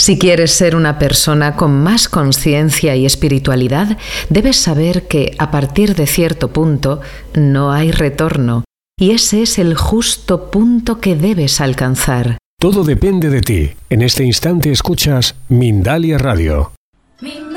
Si quieres ser una persona con más conciencia y espiritualidad, debes saber que a partir de cierto punto no hay retorno, y ese es el justo punto que debes alcanzar. Todo depende de ti. En este instante escuchas Mindalia Radio.